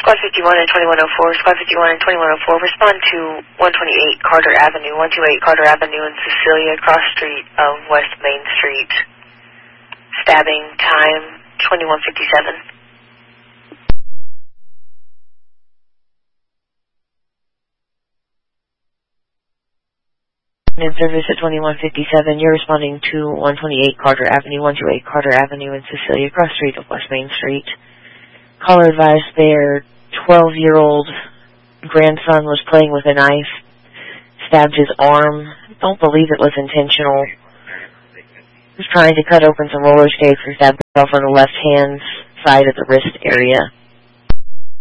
Squad 51 and 2104, Squad 51 and 2104, respond to 128 Carter Avenue, 128 Carter Avenue in Cecilia, cross street of West Main Street. Stabbing, time 21:57. In service at 21:57, you're responding to 128 Carter Avenue, 128 Carter Avenue in Cecilia, cross street of West Main Street. Caller advised their 12-year-old grandson was playing with a knife, stabbed his arm. Don't believe it was intentional. He was trying to cut open some roller skates and stabbed himself on the left-hand side of the wrist area.